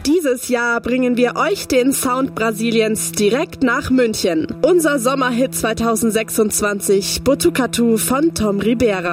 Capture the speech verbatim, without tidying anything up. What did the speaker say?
Dieses Jahr bringen wir euch den Sound Brasiliens direkt nach München. Unser Sommerhit zweitausendsechsundzwanzig, Botucatu von Tom Ribera.